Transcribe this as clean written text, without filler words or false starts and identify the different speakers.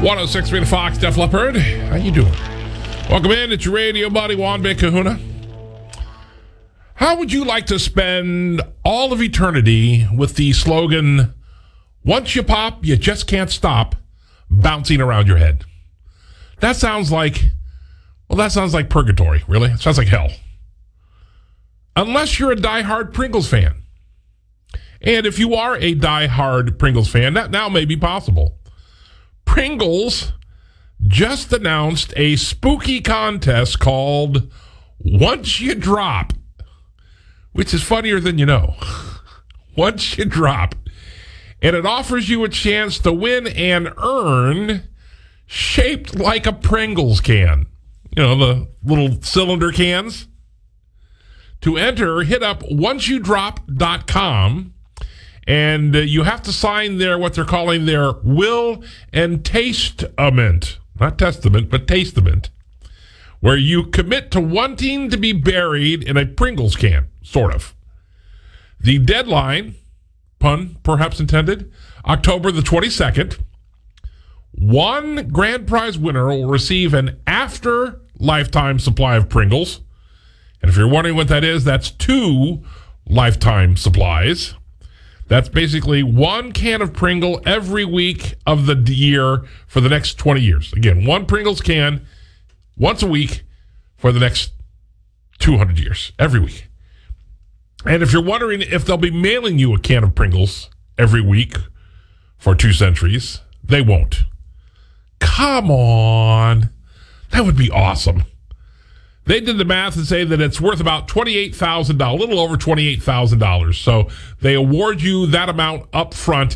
Speaker 1: 106.3 Fox, Def Leppard. How you doing? Welcome in. It's your radio buddy, Juan B. Kahuna. How would you like to spend all of eternity with the slogan, once you pop, you just can't stop, bouncing around your head? That sounds like purgatory, really. It sounds like hell. Unless you're a diehard Pringles fan. And if you are a diehard Pringles fan, that now may be possible. Pringles just announced a spooky contest called Once You Drop, which is funnier than you know. Once You Drop. And it offers you a chance to win and earn shaped like a Pringles can. You know, the little cylinder cans. To enter, hit up onceyoudrop.com. And you have to sign what they're calling their will and tastament. Not testament, but tastament. Where you commit to wanting to be buried in a Pringles can, sort of. The deadline, pun perhaps intended, October the 22nd. One grand prize winner will receive an after lifetime supply of Pringles. And if you're wondering what that is, that's 2 lifetime supplies. That's basically 1 can of Pringle every week of the year for the next 20 years. Again, 1 Pringles can once a week for the next 200 years, every week. And if you're wondering if they'll be mailing you a can of Pringles every week for 2 centuries, they won't. Come on. That would be awesome. They did the math and say that it's worth about $28,000, a little over $28,000. So they award you that amount up front